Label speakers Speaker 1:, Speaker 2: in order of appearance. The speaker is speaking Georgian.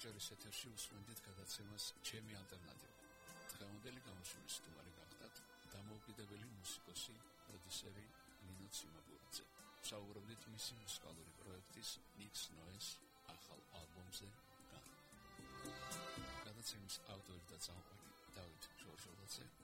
Speaker 1: საჯარის ეთერში უსმენდით გადაცემას ჩემი ალტერნატივა. დღევანდელი გამოშვების სტუმარი გახდათ დამოუკიდებელი მუსიკოსი, პროდიუსერი ნინო ციმაბურიძე. საუბრობდით მისი მუსიკალური პროექტის Nix Noise ახალ ალბომზე გადაცემის ავტორი და წამყვანი დავით ჟორჟოლაძე